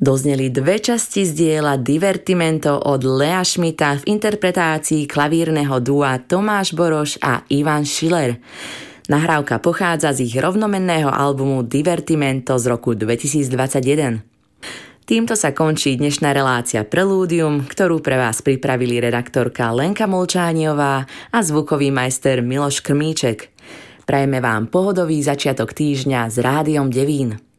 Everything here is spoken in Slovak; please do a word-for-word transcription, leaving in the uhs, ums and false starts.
Dozneli dve časti z diela Divertimento od Lea Schmidta v interpretácii klavírneho dua Tomáš Boroš a Ivan Schiller. Nahrávka pochádza z ich rovnomenného albumu Divertimento z roku dvetisícdvadsaťjeden. Týmto sa končí dnešná relácia Prelúdium, ktorú pre vás pripravili redaktorka Lenka Molčániová a zvukový majster Miloš Krmíček. Prajeme vám pohodový začiatok týždňa s Rádiom Devín.